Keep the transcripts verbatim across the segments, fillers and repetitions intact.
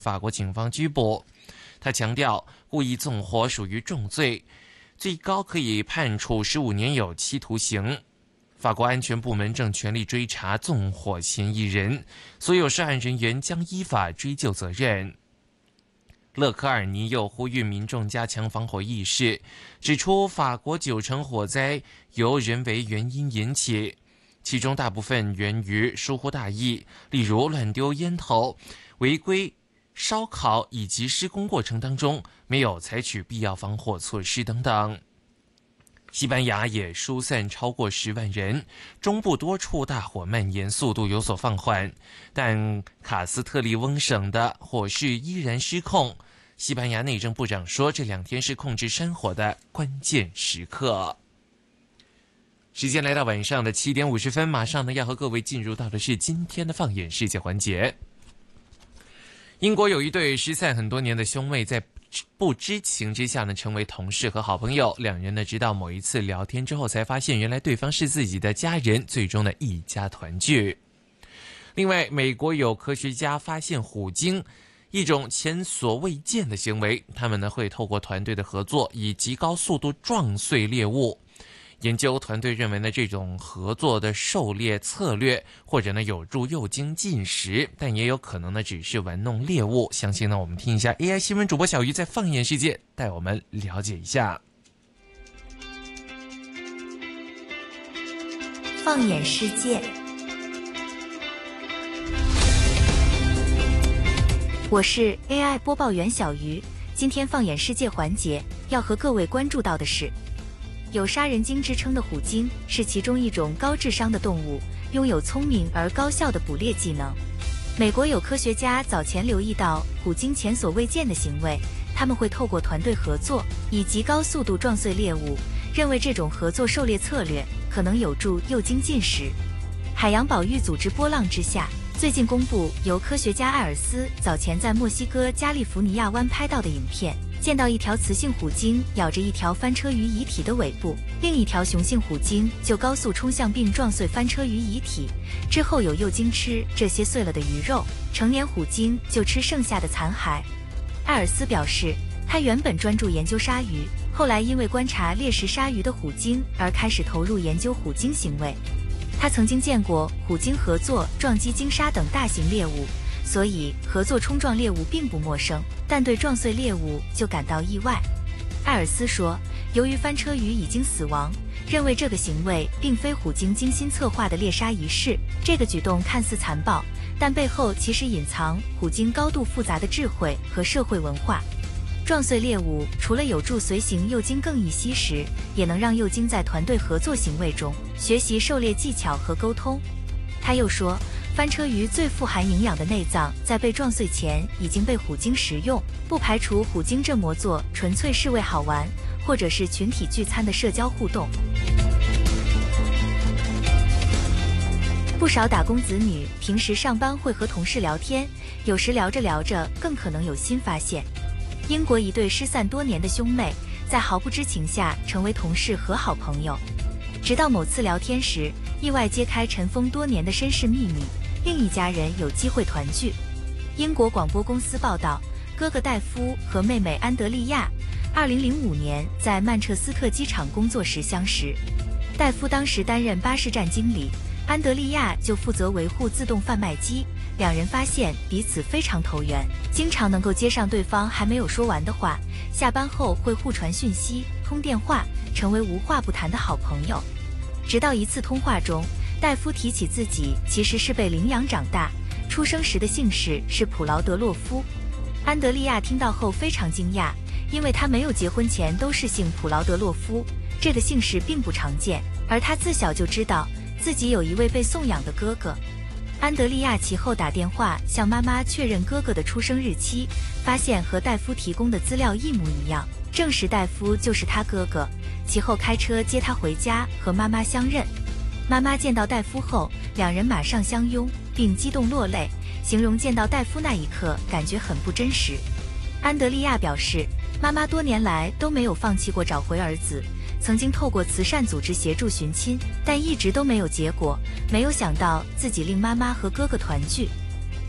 法国警方拘捕。他强调，故意纵火属于重罪，最高可以判处十五年有期徒刑。法国安全部门正全力追查纵火嫌疑人，所有涉案人员将依法追究责任。勒科尔尼又呼吁民众加强防火意识，指出法国九成火灾由人为原因引起，其中大部分源于疏忽大意，例如乱丢烟头、违规烧烤以及施工过程当中没有采取必要防火措施等等。西班牙也疏散超过十万人，中部多处大火蔓延速度有所放缓，但卡斯特利翁省的火势依然失控。西班牙内政部长说，这两天是控制山火的关键时刻。时间来到晚上的七点五十分，马上呢要和各位进入到的是今天的放眼世界环节。英国有一对失散很多年的兄妹，在不知情之下呢，成为同事和好朋友。两人呢，直到某一次聊天之后，才发现原来对方是自己的家人，最终呢，一家团聚。另外，美国有科学家发现虎鲸，一种前所未见的行为。他们呢，会透过团队的合作，以极高速度撞碎猎物。研究团队认为呢，这种合作的狩猎策略或者呢有助诱鲸进食，但也有可能呢只是玩弄猎物。相信呢，我们听一下 A I 新闻主播小鱼在放眼世界带我们了解一下。 放眼世界，我是 A I 播报员小鱼。今天放眼世界环节要和各位关注到的是，有杀人鲸之称的虎鲸是其中一种高智商的动物，拥有聪明而高效的捕猎技能。美国有科学家早前留意到虎鲸前所未见的行为，他们会透过团队合作，以极高速度撞碎猎物，认为这种合作狩猎策略可能有助诱鲸进食。海洋保育组织波浪之下最近公布由科学家艾尔斯早前在墨西哥加利福尼亚湾拍到的影片，见到一条雌性虎鲸咬着一条翻车鱼遗体的尾部，另一条雄性虎鲸就高速冲向并撞碎翻车鱼遗体，之后有诱鲸吃这些碎了的鱼肉，成年虎鲸就吃剩下的残骸。艾尔斯表示，他原本专注研究鲨鱼，后来因为观察猎食鲨鱼的虎鲸而开始投入研究虎鲸行为。他曾经见过虎鲸合作撞击鲸鲨等大型猎物，所以合作冲撞猎物并不陌生，但对撞碎猎物就感到意外。艾尔斯说，由于翻车鱼已经死亡，认为这个行为并非虎鲸精心策划的猎杀仪式。这个举动看似残暴，但背后其实隐藏虎鲸高度复杂的智慧和社会文化。撞碎猎物除了有助随行诱鲸更易吸食，也能让诱鲸在团队合作行为中学习狩猎技巧和沟通。他又说，翻车鱼最富含营养的内脏在被撞碎前已经被虎鲸食用，不排除虎鲸这么做纯粹是为好玩，或者是群体聚餐的社交互动。不少打工子女平时上班会和同事聊天，有时聊着聊着更可能有新发现。英国一对失散多年的兄妹在毫不知情下成为同事和好朋友，直到某次聊天时意外揭开尘封多年的身世秘密，另一家人有机会团聚。英国广播公司报道，哥哥戴夫和妹妹安德利亚二零零五年在曼彻斯特机场工作时相识。戴夫当时担任巴士站经理，安德利亚就负责维护自动贩卖机。两人发现彼此非常投缘，经常能够接上对方还没有说完的话，下班后会互传讯息、通电话，成为无话不谈的好朋友。直到一次通话中，戴夫提起自己其实是被领养长大，出生时的姓氏是普劳德洛夫。安德利亚听到后非常惊讶，因为他没有结婚前都是姓普劳德洛夫，这个姓氏并不常见，而他自小就知道自己有一位被送养的哥哥。安德利亚其后打电话向妈妈确认哥哥的出生日期，发现和戴夫提供的资料一模一样，证实戴夫就是他哥哥。其后开车接他回家和妈妈相认。妈妈见到戴夫后，两人马上相拥并激动落泪，形容见到戴夫那一刻感觉很不真实。安德利亚表示，妈妈多年来都没有放弃过找回儿子，曾经透过慈善组织协助寻亲，但一直都没有结果，没有想到自己令妈妈和哥哥团聚。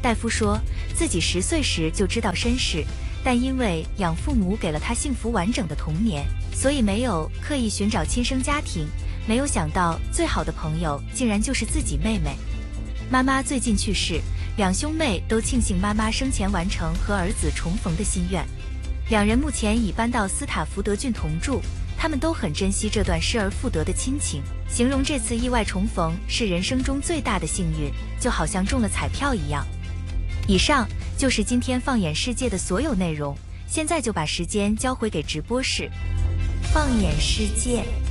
戴夫说自己十岁时就知道身世，但因为养父母给了他幸福完整的童年，所以没有刻意寻找亲生家庭。没有想到最好的朋友竟然就是自己妹妹。妈妈最近去世，两兄妹都庆幸妈妈生前完成和儿子重逢的心愿。两人目前已搬到斯塔福德郡同住，他们都很珍惜这段失而复得的亲情，形容这次意外重逢是人生中最大的幸运，就好像中了彩票一样。以上就是今天放眼世界的所有内容，现在就把时间交回给直播室。放眼世界。